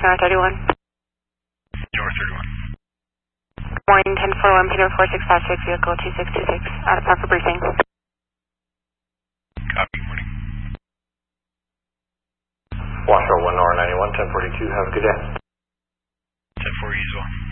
North 31. North 31. Morning 1041, Peter 4656, vehicle 2626, out of Parker briefing. Copy, morning. Washoe 1 Nor 91, 1042, have a good day. 10-4 as well.